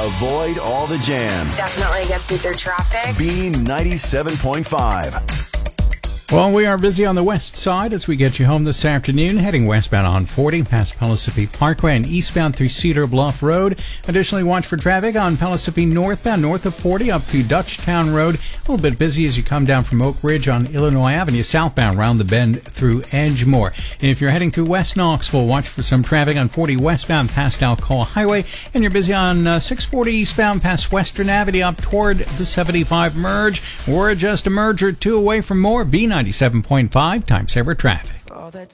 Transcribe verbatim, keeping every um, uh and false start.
Avoid all the jams. Definitely get through their traffic. B ninety-seven point five. Well, we are busy on the west side as we get you home this afternoon, heading westbound on forty past Pellissippi Parkway and eastbound through Cedar Bluff Road. Additionally, watch for traffic on Pellissippi northbound north of forty up through Dutchtown Road. A little bit busy as you come down from Oak Ridge on Illinois Avenue southbound round the bend through Edgemore. And if you're heading through West Knoxville, watch for some traffic on forty westbound past Alcoa Highway. And you're busy on uh, six forty eastbound past Western Avenue up toward the seventy-five merge. We're just a merge or two away from more. B ninety-seven point five Time Saver Traffic.